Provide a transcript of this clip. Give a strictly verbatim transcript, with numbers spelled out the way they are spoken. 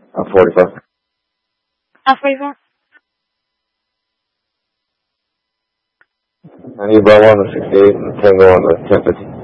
Uh, forty-four. Uh, forty-four. I need Bravo on the sixty-eight and Tango on the ten fifty.